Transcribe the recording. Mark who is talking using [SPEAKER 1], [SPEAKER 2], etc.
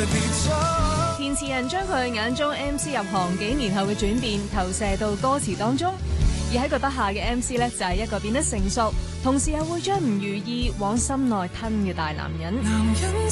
[SPEAKER 1] 別走。
[SPEAKER 2] 填詞人將佢眼中 MC 入行幾年後嘅轉變投射到歌詞當中，而喺佢筆下嘅 MC 呢，就係一個變得成熟，同時又會將唔如意往心內吞嘅大男人。
[SPEAKER 1] 男人